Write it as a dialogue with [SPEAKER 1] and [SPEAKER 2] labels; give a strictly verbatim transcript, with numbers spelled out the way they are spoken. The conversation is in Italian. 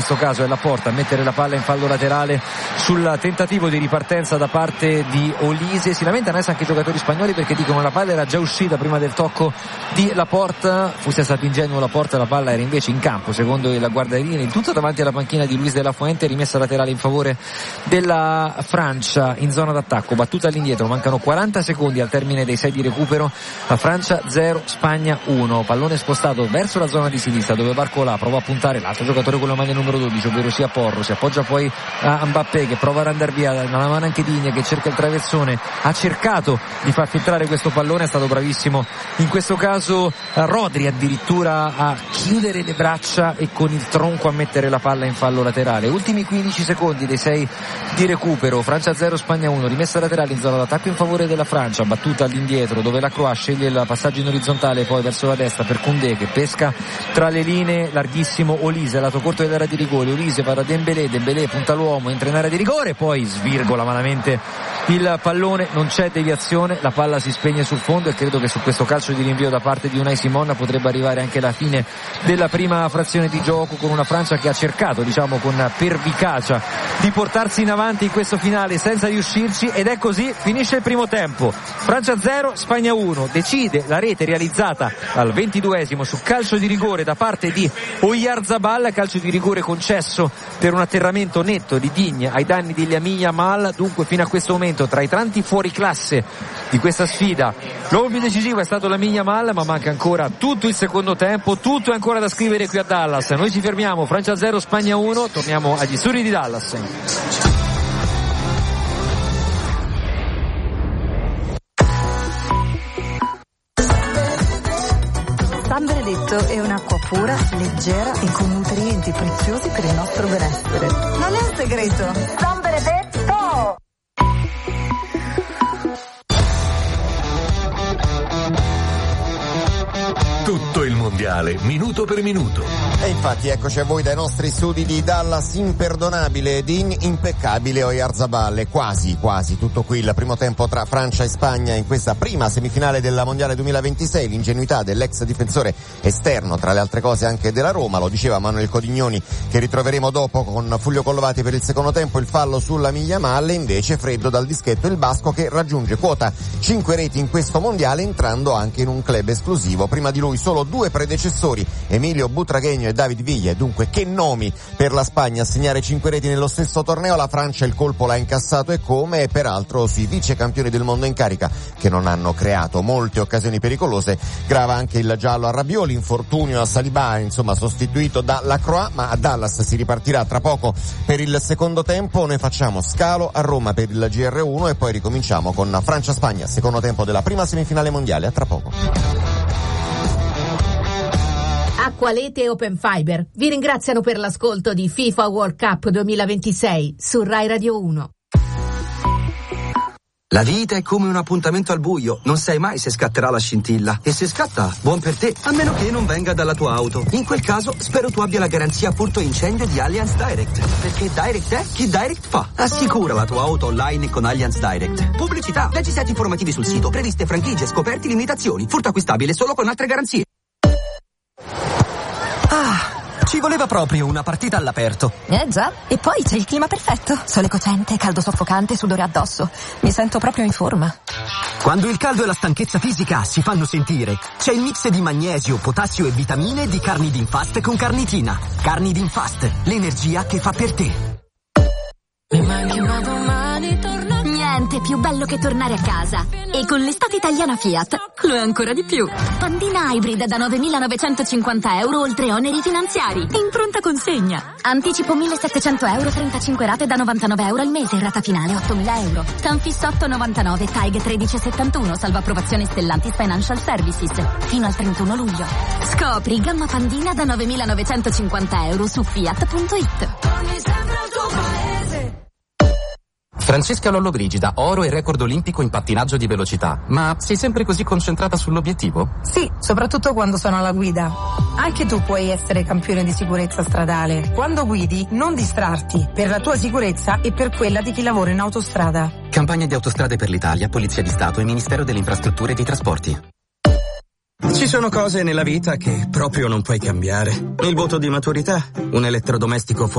[SPEAKER 1] In questo caso è Laporta a mettere la palla in fallo laterale sul tentativo di ripartenza da parte di Olise. Si lamentano adesso anche i giocatori spagnoli perché dicono la palla era già uscita prima del tocco di Laporta. Fosse stato ingenuo Laporta, la palla era invece in campo secondo il guardalinee, in tutto davanti alla panchina di Luis de la Fuente, rimessa laterale in favore della Francia in zona d'attacco, battuta all'indietro, mancano quaranta secondi al termine dei sei di recupero. La Francia zero, Spagna uno, pallone spostato verso la zona di sinistra dove Barcola prova a puntare l'altro giocatore con la maglia numero dodici, ovvero sia Porro, si appoggia poi a Mbappé che prova ad andare via, dalla mano anche Digne che cerca il traversone, ha cercato di far filtrare questo pallone, è stato bravissimo in questo caso Rodri addirittura a chiudere le braccia e con il tronco a mettere la palla in fallo laterale. Ultimi quindici secondi dei sei di recupero, Francia zero, Spagna uno, rimessa laterale in zona d'attacco in favore della Francia, battuta all'indietro dove la Croix sceglie il passaggio in orizzontale poi verso la destra per Koundé che pesca tra le linee, larghissimo Olise, lato corto dell'area di rigore, Olise va da Dembélé, Dembélé punta l'uomo, entra in area di rigore, poi svirgola malamente il pallone, non c'è deviazione, la palla si spegne sul fondo e credo che su questo calcio di rinvio da parte di Unai Simon potrebbe arrivare anche la fine della prima frazione di gioco, con una Francia che ha cercato, diciamo con pervicacia, di portarsi in avanti in questo finale senza riuscirci, ed è così, finisce il primo tempo. Francia zero, Spagna uno, decide la rete realizzata al ventiduesimo su calcio di rigore da parte di Oyarzabal, calcio di rigore concesso per un atterramento netto di Digne ai danni di Lamine Yamal. Dunque fino a questo momento tra i tanti fuori classe di questa sfida l'uomo più decisivo è stato Lamine Yamal, ma manca ancora tutto il secondo tempo, tutto è ancora da scrivere qui a Dallas. Noi ci fermiamo, Francia zero, Spagna uno, torniamo agli studi di Dallas.
[SPEAKER 2] San Benedetto è un'acqua pura, leggera e con nutrienti preziosi per il nostro benessere. Non è un segreto. San Benedetto!
[SPEAKER 3] Tutto il mondiale, minuto per minuto.
[SPEAKER 4] E infatti eccoci a voi dai nostri studi di Dallas. Imperdonabile ed in impeccabile Oyarzabal, quasi, quasi tutto qui il primo tempo tra Francia e Spagna in questa prima semifinale della Mondiale duemilaventisei. L'ingenuità dell'ex difensore esterno, tra le altre cose anche della Roma, lo diceva Manuel Codignoni, che ritroveremo dopo con Fulvio Collovati per il secondo tempo. Il fallo sulla Lamine Yamal, invece freddo dal dischetto il basco che raggiunge quota cinque reti in questo mondiale, entrando anche in un club esclusivo. Prima di lui solo due predecessori, Emilio Butragueño e David Villa, dunque che nomi per la Spagna a segnare cinque reti nello stesso torneo. La Francia il colpo l'ha incassato, e come, peraltro sui vice campioni del mondo in carica che non hanno creato molte occasioni pericolose. Grava anche il giallo a Rabiot, l'infortunio a Saliba, insomma sostituito da Lacroix, ma a Dallas si ripartirà tra poco per il secondo tempo. Noi facciamo scalo a Roma per il G R uno e poi ricominciamo con Francia-Spagna, secondo tempo della prima semifinale mondiale. A tra poco.
[SPEAKER 5] Acqualete e Open Fiber vi ringraziano per l'ascolto di FIFA World Cup duemilaventisei su Rai Radio uno.
[SPEAKER 6] La vita è come un appuntamento al buio, non sai mai se scatterà la scintilla, e se scatta, buon per te, a meno che non venga dalla tua auto. In quel caso spero tu abbia la garanzia furto incendio di Allianz Direct, perché Direct è chi Direct fa. Assicura la tua auto online con Allianz Direct. Pubblicità, leggi set informativi sul sito, previste franchigie, scoperti, limitazioni, furto acquistabile solo con altre garanzie.
[SPEAKER 7] Ah, ci voleva proprio una partita all'aperto.
[SPEAKER 8] Eh già, e poi c'è il clima perfetto. Sole cocente, caldo soffocante, sudore addosso. Mi sento proprio in forma.
[SPEAKER 7] Quando il caldo e la stanchezza fisica si fanno sentire, c'è il mix di magnesio, potassio e vitamine di Carnidin-Fast con carnitina. Carnidin-Fast, l'energia che fa per te.
[SPEAKER 9] Mi manchi ma domani torno. Niente più bello che tornare a casa. E con l'estate italiana Fiat lo è ancora di più. Pandina Hybrid da novemilanovecentocinquanta euro oltre oneri finanziari. In pronta consegna. Anticipo millesettecento euro, trentacinque rate da novantanove euro al mese. Rata finale ottomila euro. Canfis otto novantanove, T A I G tredici settantuno. Salva approvazione Stellantis Financial Services. Fino al trentuno luglio. Scopri gamma Pandina da novemilanovecentocinquanta euro su fiat punto it. Torni sempre al tuo paese.
[SPEAKER 10] Francesca Lollobrigida, oro e record olimpico in pattinaggio di velocità. Ma sei sempre così concentrata sull'obiettivo?
[SPEAKER 11] Sì, soprattutto quando sono alla guida. Anche tu puoi essere campione di sicurezza stradale. Quando guidi, non distrarti, per la tua sicurezza e per quella di chi lavora in autostrada.
[SPEAKER 10] Campagna di Autostrade per l'Italia, Polizia di Stato e Ministero delle Infrastrutture e dei Trasporti.
[SPEAKER 6] Ci sono cose nella vita che proprio non puoi cambiare. Il voto di maturità, un elettrodomestico fuori